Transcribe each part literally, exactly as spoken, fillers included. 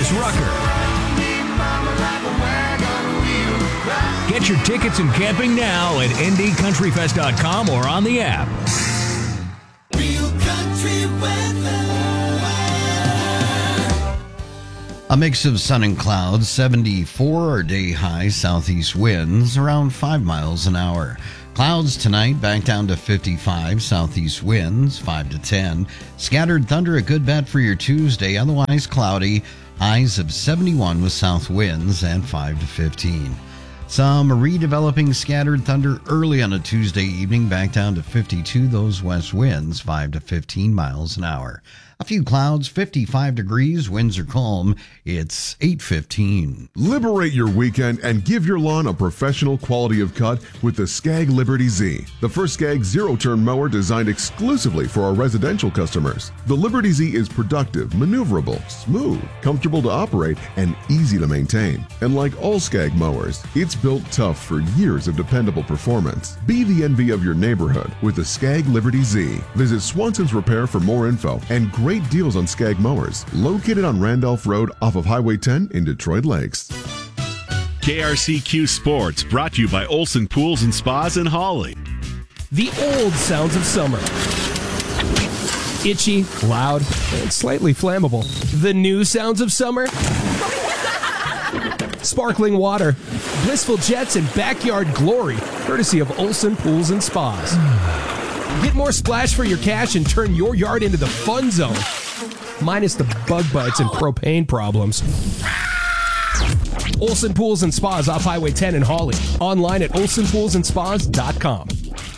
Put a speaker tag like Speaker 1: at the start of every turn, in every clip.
Speaker 1: Chris Rucker. Get your tickets and camping now at N D country fest dot com or on the app.
Speaker 2: Real country weather.
Speaker 3: A mix of sun and clouds, seventy-four our day high, southeast winds around five miles an hour. Clouds tonight back down to fifty-five, southeast winds five to ten. Scattered thunder, a good bet for your Tuesday, otherwise cloudy. Highs of seventy-one with south winds and five to fifteen. Some redeveloping scattered thunder early on a Tuesday evening, back down to fifty-two, those west winds five to fifteen miles an hour. A few clouds, fifty-five degrees, winds are calm. It's eight fifteen.
Speaker 4: Liberate your weekend and give your lawn a professional quality of cut with the Skag Liberty Z, the first Skag zero-turn mower designed exclusively for our residential customers. The Liberty Z is productive, maneuverable, smooth, comfortable to operate, and easy to maintain. And like all Skag mowers, it's built tough for years of dependable performance. Be the envy of your neighborhood with the Skag Liberty Z. Visit Swanson's Repair for more info and great deals on Skag mowers, located on Randolph Road off of Highway ten in Detroit Lakes.
Speaker 5: K R C Q Sports, brought to you by Olson Pools and Spas in Hawley.
Speaker 6: The old sounds of summer. Itchy, loud, and slightly flammable. The new sounds of summer. Sparkling water, blissful jets, and backyard glory, courtesy of Olson Pools and Spas. Get more splash for your cash and turn your yard into the fun zone. Minus the bug bites and propane problems. Olson Pools and Spas off Highway ten in Hawley. Online at olson pools and spas dot com.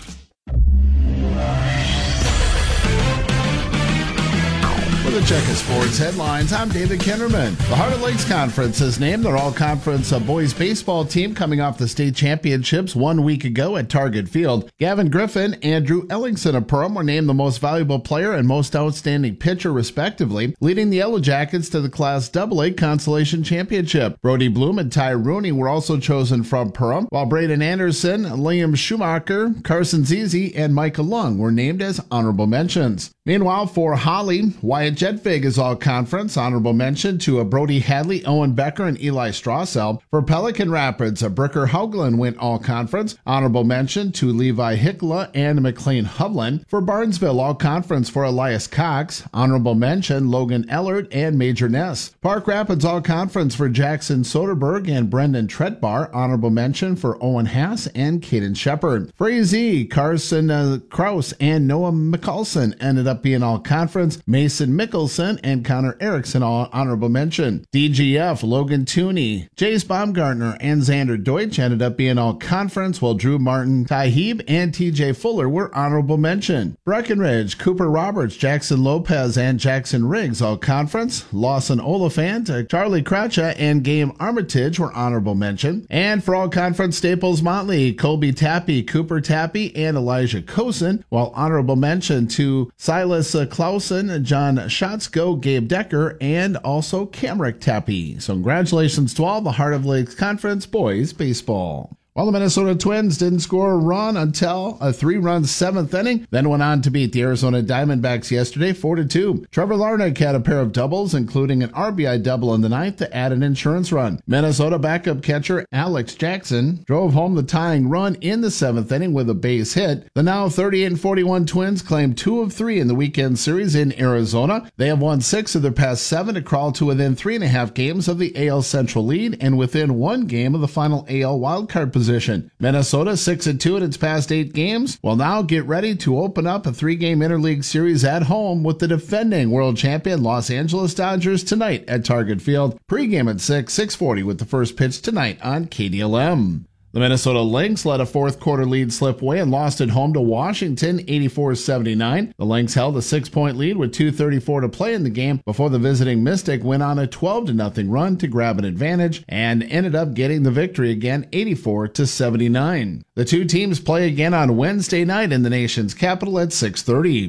Speaker 7: For the Checker Sports headlines, I'm David Kinderman. The Heart of Lakes Conference has named their all-conference uh, boys baseball team coming off the state championships one week ago at Target Field. Gavin Griffin, Andrew Ellingson of Perham were named the most valuable player and most outstanding pitcher, respectively, leading the Yellow Jackets to the Class double A Consolation Championship. Brody Bloom and Ty Rooney were also chosen from Perham, while Braden Anderson, Liam Schumacher, Carson Zizi, and Micah Lung were named as honorable mentions. Meanwhile, for Holly, Wyatt Jetvig is all-conference. Honorable mention to a Brody Hadley, Owen Becker, and Eli Strassel. For Pelican Rapids, a Bricker Haugland went all-conference. Honorable mention to Levi Hickla and McLean Hovland. For Barnesville, all-conference for Elias Cox. Honorable mention Logan Ellard and Major Ness. Park Rapids, all-conference for Jackson Soderberg and Brendan Tretbar. Honorable mention for Owen Haas and Caden Shepard. Frazee, Carson uh, Kraus, and Noah McCulson ended up being all-conference. Mason Mickelson and Connor Erickson all honorable mention. D G F, Logan Tooney, Jace Baumgartner, and Xander Deutsch ended up being all conference, while Drew Martin, Taheeb, and T J Fuller were honorable mention. Breckenridge, Cooper Roberts, Jackson Lopez, and Jackson Riggs all conference. Lawson Oliphant, Charlie Croucha, and Game Armitage were honorable mention. And for all conference, Staples Motley, Colby Tappy, Cooper Tappy, and Elijah Cosen, while honorable mention to Silas Clausen, John Schatzko, Gabe Decker, and also Camrick Tappy. So congratulations to all the Heart of Lakes Conference boys baseball. While the Minnesota Twins didn't score a run until a three-run seventh inning, then went on to beat the Arizona Diamondbacks yesterday four to two. Trevor Larnach had a pair of doubles, including an R B I double in the ninth to add an insurance run. Minnesota backup catcher Alex Jackson drove home the tying run in the seventh inning with a base hit. The now thirty-eight and forty-one Twins claim two of three in the weekend series in Arizona. They have won six of their past seven to crawl to within three and a half games of the A L Central lead and within one game of the final A L wildcard position. Minnesota six and two in its past eight games will now get ready to open up a three-game interleague series at home with the defending world champion Los Angeles Dodgers tonight at Target Field. Pre-game at six, six forty with the first pitch tonight on K D L M. The Minnesota Lynx let a fourth quarter lead slip away and lost at home to Washington eighty-four seventy-nine. The Lynx held a six-point lead with two thirty-four to play in the game before the visiting Mystic went on a twelve to nothing run to grab an advantage and ended up getting the victory again eighty-four to seventy-nine. The two teams play again on Wednesday night in the nation's capital at six thirty.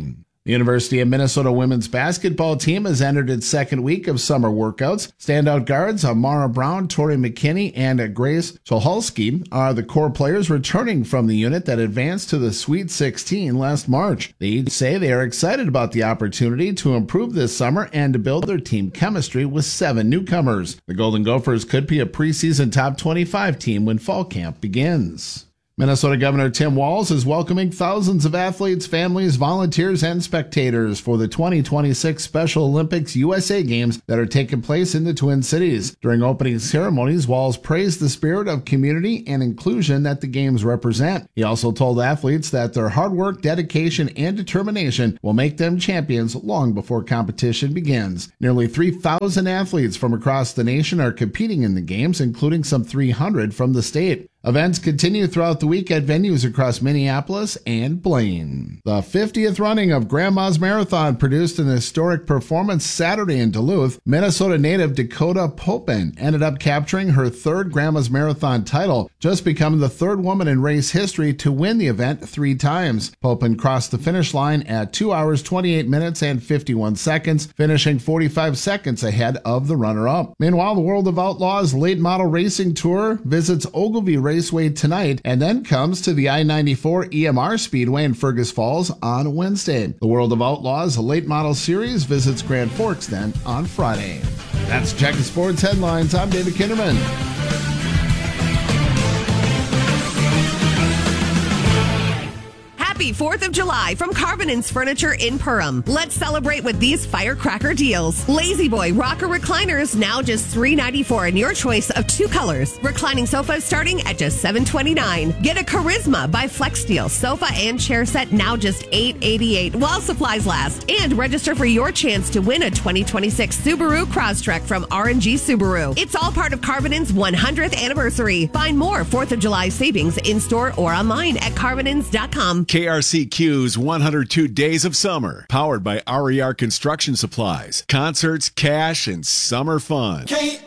Speaker 7: The University of Minnesota women's basketball team has entered its second week of summer workouts. Standout guards Amara Brown, Tori McKinney, and Grace Sohalski are the core players returning from the unit that advanced to the Sweet sixteen last March. They each say they are excited about the opportunity to improve this summer and to build their team chemistry with seven newcomers. The Golden Gophers could be a preseason top twenty-five team when fall camp begins. Minnesota Governor Tim Walz is welcoming thousands of athletes, families, volunteers, and spectators for the twenty twenty-six Special Olympics U S A Games that are taking place in the Twin Cities. During opening ceremonies, Walz praised the spirit of community and inclusion that the Games represent. He also told athletes that their hard work, dedication, and determination will make them champions long before competition begins. Nearly three thousand athletes from across the nation are competing in the Games, including some three hundred from the state. Events continue throughout the week at venues across Minneapolis and Blaine. The fiftieth running of Grandma's Marathon produced an historic performance Saturday in Duluth. Minnesota native Dakota Popin ended up capturing her third Grandma's Marathon title, just becoming the third woman in race history to win the event three times. Popin crossed the finish line at two hours, twenty-eight minutes, and fifty-one seconds, finishing forty-five seconds ahead of the runner-up. Meanwhile, the World of Outlaws Late Model Racing Tour visits Ogilvie Raceway tonight and then comes to the I ninety-four E M R Speedway in Fergus Falls on Wednesday. The World of Outlaws Late Model Series visits Grand Forks then on Friday. That's Checking Sports Headlines. I'm David Kinderman.
Speaker 8: Happy fourth of July from Carbonins Furniture in Perham. Let's celebrate with these firecracker deals. Lazy Boy rocker recliners now just three ninety-four in your choice of two colors. Reclining sofas starting at just seven twenty-nine. Get a Charisma by FlexSteel sofa and chair set now just eight eighty-eight while supplies last. And register for your chance to win a twenty twenty-six Subaru Crosstrek from R and G Subaru. It's all part of Carbonins one hundredth anniversary. Find more fourth of July savings in store or online at carbonins dot com.
Speaker 5: K R C Q's one hundred two Days of Summer, powered by R E R Construction Supplies. Concerts, cash, and summer fun.
Speaker 2: K